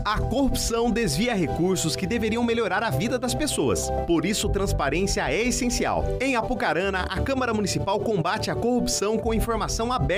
A corrupção desvia recursos que deveriam melhorar a vida das pessoas. Por isso, transparência é essencial. Em Apucarana, a Câmara Municipal combate a corrupção com informação aberta